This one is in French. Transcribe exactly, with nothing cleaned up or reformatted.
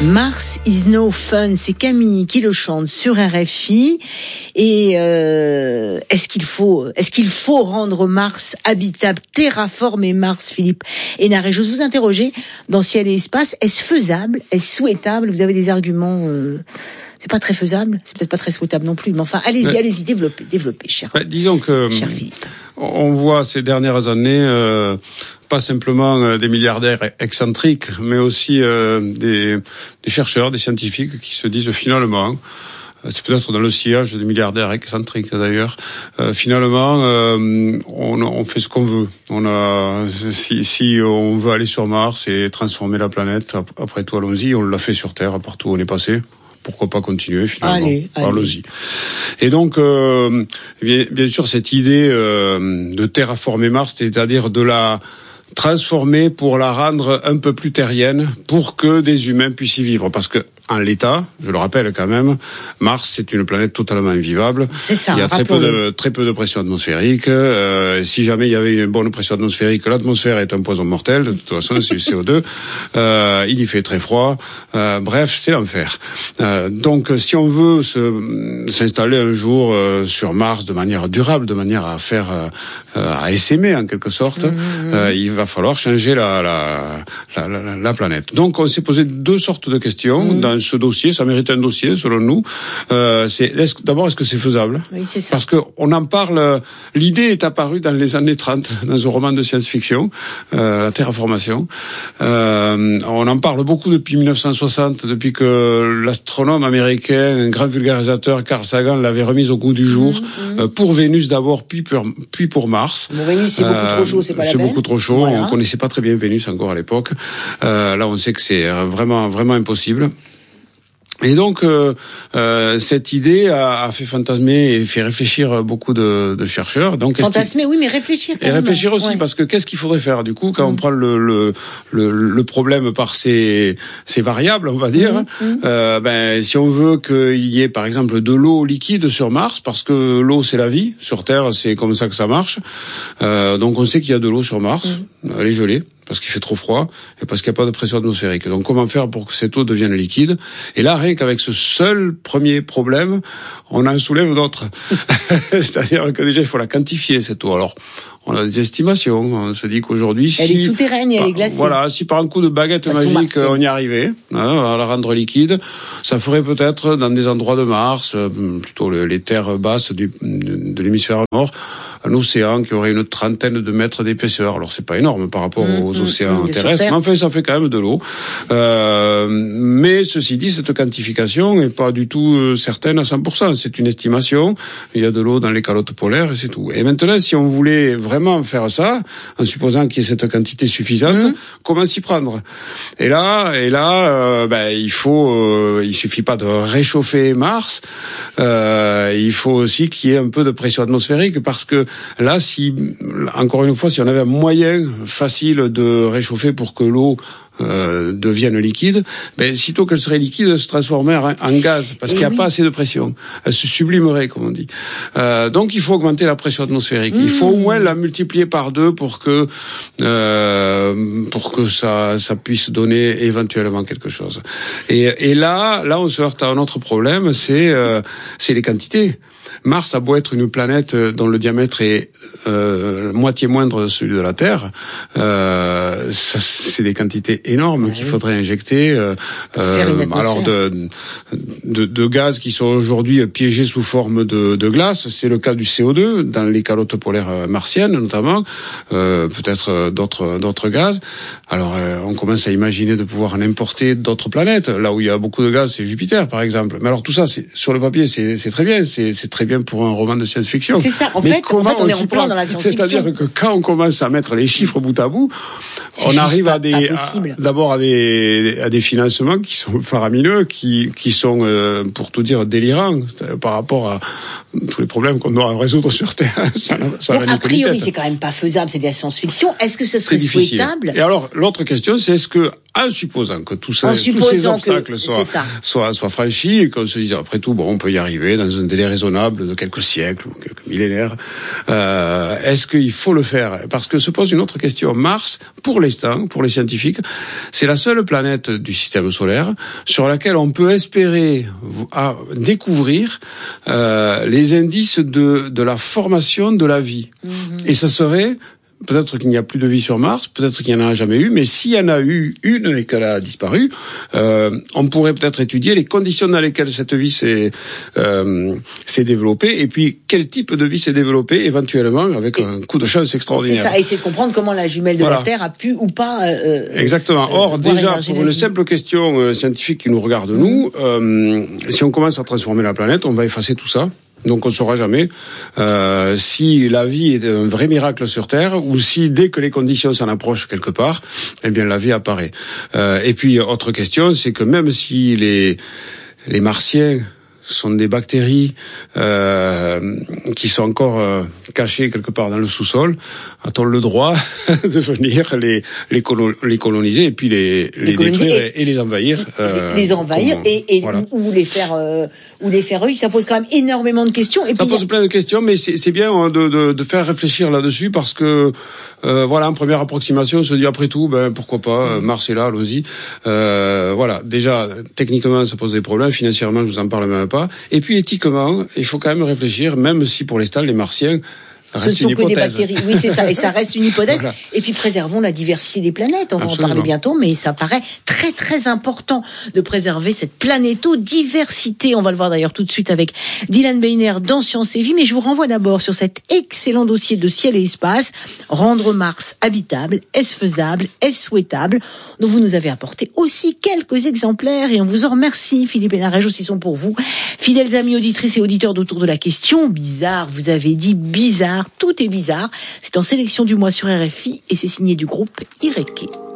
Mars is no fun, c'est Camille qui le chante sur R F I. Et euh, est-ce qu'il faut, est-ce qu'il faut rendre Mars habitable, terraformer Mars, Philippe Hénarez? J'ose vous interroger dans Ciel et Espace. Est-ce faisable? Est-ce souhaitable? Vous avez des arguments euh, c'est pas très faisable, c'est peut-être pas très souhaitable non plus, mais enfin, allez-y, mais, allez-y, développez, développez, cher. Bah, disons que, cher Philippe. On voit ces dernières années, euh, pas simplement euh, des milliardaires excentriques, mais aussi euh, des, des chercheurs, des scientifiques qui se disent finalement, c'est peut-être dans le sillage des milliardaires excentriques d'ailleurs, euh, finalement, euh, on, on fait ce qu'on veut. On a, si, si on veut aller sur Mars et transformer la planète, après tout, allons-y. On l'a fait sur Terre, partout où on est passé. Pourquoi pas continuer finalement? Allez, allez. Allons-y. Et donc, euh, bien, bien sûr, cette idée euh, de terraformer Mars, c'est-à-dire de la transformer pour la rendre un peu plus terrienne, pour que des humains puissent y vivre. Parce que en l'état, je le rappelle quand même, Mars c'est une planète totalement invivable. C'est ça. Il y a très peu de très peu de pression atmosphérique. Euh, si jamais il y avait une bonne pression atmosphérique, l'atmosphère est un poison mortel. De toute façon, c'est du C O deux. Euh, il y fait très froid. Euh, bref, c'est l'enfer. Euh, donc, si on veut se, s'installer un jour euh, sur Mars de manière durable, de manière à faire euh, à essaimer en quelque sorte, mmh. euh, il va falloir changer la la, la la la planète. Donc, on s'est posé deux sortes de questions. Mmh. Dans ce dossier, ça mérite un dossier selon nous. Euh, c'est est-ce, d'abord, est-ce que c'est faisable? Oui, c'est ça. Parce que on en parle. L'idée est apparue dans les années trente dans un roman de science-fiction, euh, la terraformation. Euh, on en parle beaucoup depuis mille neuf cent soixante, depuis que l'astronome américain, un grand vulgarisateur, Carl Sagan, l'avait remise au goût du jour mmh, mmh. Euh, pour Vénus d'abord, puis pour, puis pour Mars. Bon, Vénus, c'est beaucoup euh, trop chaud, c'est pas la c'est peine. C'est beaucoup trop chaud. Voilà. On connaissait pas très bien Vénus encore à l'époque. Euh, là, on sait que c'est vraiment, vraiment impossible. Et donc, euh, euh, cette idée a, a fait fantasmer et fait réfléchir beaucoup de, de chercheurs. Donc, fantasmer, oui, mais réfléchir quand et même. réfléchir aussi, ouais. Parce que qu'est-ce qu'il faudrait faire du coup quand mmh. on prend le, le le le problème par ses ses variables, on va dire. Mmh. Euh, ben, si on veut qu'il y ait par exemple de l'eau liquide sur Mars, parce que l'eau c'est la vie, sur Terre c'est comme ça que ça marche. Euh, donc, on sait qu'il y a de l'eau sur Mars, mmh. elle est gelée. Parce qu'il fait trop froid et parce qu'il n'y a pas de pression atmosphérique. Donc, comment faire pour que cette eau devienne liquide? Et là, rien qu'avec ce seul premier problème, on en soulève d'autres. C'est-à-dire que déjà, il faut la quantifier, cette eau. Alors, on a des estimations. On se dit qu'aujourd'hui, elle si... est souterraine et elle est glacée. Voilà, si par un coup de baguette magique, on y arrivait, hein, à la rendre liquide, ça ferait peut-être, dans des endroits de Mars, plutôt les terres basses du, de, de l'hémisphère nord, un océan qui aurait une trentaine de mètres d'épaisseur. Alors, c'est pas énorme par rapport mmh, aux océans mmh, terrestres, mais enfin, ça fait quand même de l'eau. Euh, mais ceci dit, cette quantification n'est pas du tout certaine à cent pour cent. C'est une estimation. Il y a de l'eau dans les calottes polaires et c'est tout. Et maintenant, si on voulait vraiment faire ça, en supposant qu'il y ait cette quantité suffisante, mmh. comment s'y prendre? Et là, et là, euh, ben, il faut, euh, il suffit pas de réchauffer Mars. Euh, il faut aussi qu'il y ait un peu de pression atmosphérique, parce que là, si, encore une fois, si on avait un moyen facile de réchauffer pour que l'eau euh, devienne liquide, ben, sitôt qu'elle serait liquide, elle se transformerait en, en gaz, parce et qu'il n'y a oui. pas assez de pression. Elle se sublimerait, comme on dit. Euh, donc, il faut augmenter la pression atmosphérique. Mmh. Il faut au moins la multiplier par deux pour que, euh, pour que ça, ça puisse donner éventuellement quelque chose. Et, et là, là, on se heurte à un autre problème, c'est, euh, c'est les quantités. Mars a beau être une planète dont le diamètre est euh, moitié moindre de celui de la Terre, euh, ça, c'est des quantités énormes oui. qu'il faudrait injecter. Euh, euh, alors de, de, de gaz qui sont aujourd'hui piégés sous forme de, de glace. C'est le cas du C O deux dans les calottes polaires martiennes notamment. Euh, peut-être d'autres d'autres gaz. Alors euh, on commence à imaginer de pouvoir en importer d'autres planètes. Là où il y a beaucoup de gaz, c'est Jupiter par exemple. Mais alors tout ça, c'est sur le papier, c'est, c'est très bien, c'est, c'est très bien pour un roman de science-fiction. C'est ça. En mais fait, en fait, on est en plein dans la science-fiction. C'est-à-dire que quand on commence à mettre les chiffres bout à bout, c'est on arrive pas, à des, à, d'abord à des, à des financements qui sont faramineux, qui, qui sont, euh, pour tout dire, délirants par rapport à tous les problèmes qu'on doit résoudre sur Terre. Ça, ça Donc, a priori, c'est quand même pas faisable, c'est de la science-fiction. Est-ce que ce serait souhaitable? Et alors, l'autre question, c'est est-ce que, En supposant que tout ça, tous ces obstacles soient, soient, soient franchis et qu'on se dise après tout, bon, on peut y arriver dans un délai raisonnable de quelques siècles ou quelques millénaires. Euh, est-ce qu'il faut le faire? Parce que se pose une autre question. Mars, pour l'instant, pour les scientifiques, c'est la seule planète du système solaire sur laquelle on peut espérer à découvrir euh, les indices de, de la formation de la vie. Mmh. Et ça serait... Peut-être qu'il n'y a plus de vie sur Mars, peut-être qu'il n'y en a jamais eu, mais s'il y en a eu une et qu'elle a disparu, euh, on pourrait peut-être étudier les conditions dans lesquelles cette vie s'est, euh, s'est développée, et puis quel type de vie s'est développée, éventuellement, avec et un coup de chance extraordinaire. C'est ça, essayer de comprendre comment la jumelle de voilà. la Terre a pu ou pas... Euh, Exactement. Or, euh, déjà, pour une simple question euh, scientifique qui nous regarde, mmh. nous, euh, si on commence à transformer la planète, on va effacer tout ça. Donc on ne saura jamais euh, si la vie est un vrai miracle sur Terre ou si dès que les conditions s'en approchent quelque part, eh bien la vie apparaît. Euh, et puis autre question, c'est que même si les les Martiens sont des bactéries euh, qui sont encore euh, cachées quelque part dans le sous-sol, a-t-on le droit de venir les les, colo- les coloniser et puis les les, les détruire et, et les envahir euh, les envahir comme, et, et voilà. ou les faire euh, ou les faire eux, ça pose quand même énormément de questions. Et ça puis pose a... plein de questions, mais c'est, c'est bien de, de de faire réfléchir là-dessus parce que euh, voilà, en première approximation, on se dit après tout, ben pourquoi pas, Mars est là, allons-y. Euh, voilà, déjà techniquement ça pose des problèmes, financièrement je vous en parle même pas. Et puis éthiquement, il faut quand même réfléchir, même si pour l'instant les Martiens ce ne sont que des bactéries. Oui, c'est ça. Et ça reste une hypothèse. Voilà. Et puis, préservons la diversité des planètes. On va Absolument. en parler bientôt, mais ça paraît très, très important de préserver cette planéto-diversité. On va le voir d'ailleurs tout de suite avec Dylan Beiner dans Science et Vie. Mais je vous renvoie d'abord sur cet excellent dossier de Ciel et Espace. Rendre Mars habitable. Est-ce faisable? Est-ce souhaitable? Donc, vous nous avez apporté aussi quelques exemplaires et on vous en remercie. Philippe Hénarège aussi sont pour vous. Fidèles amis auditrices et auditeurs d'Autour de la question. Bizarre, vous avez dit bizarre. Tout est bizarre. C'est en sélection du mois sur R F I et c'est signé du groupe Ireke.